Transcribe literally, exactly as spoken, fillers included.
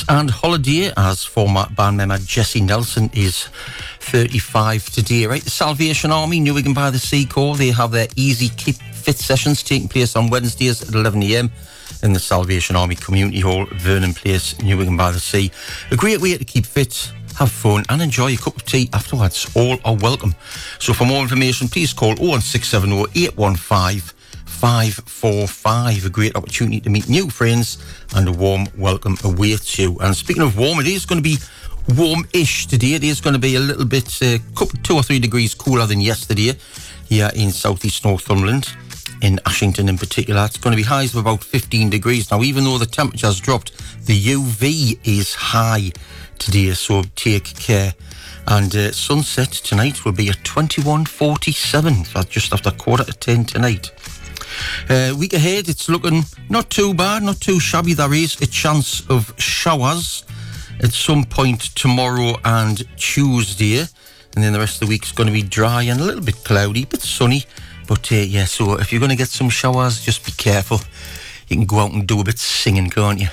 Christmas and holiday, as former band member Jesse Nelson is thirty-five today, right? The Salvation Army, New Wigan by the Sea Corps, they have their Easy Keep Fit sessions taking place on Wednesdays at eleven a m in the Salvation Army Community Hall, Vernon Place, New Wigan by the Sea. A great way to keep fit, have fun and enjoy a cup of tea afterwards. All are welcome. So for more information, please call oh one six seven oh, eight one five, five four five. A great opportunity to meet new friends and a warm welcome awaits you. And speaking of warm, it is going to be warm-ish today. It is going to be a little bit, uh, couple, two or three degrees cooler than yesterday here in southeast Northumberland, in Ashington in particular. It's going to be highs of about fifteen degrees. Now, even though the temperature has dropped, the U V is high today, so take care. And uh, sunset tonight will be at twenty-one forty-seven. That's just after quarter to ten tonight. Uh, week ahead, it's looking not too bad, not too shabby. There is a chance of showers at some point tomorrow and Tuesday, and then the rest of the week's going to be dry and a little bit cloudy, but sunny. But uh, yeah, so if you're going to get some showers, just be careful. You can go out and do a bit singing, can't you?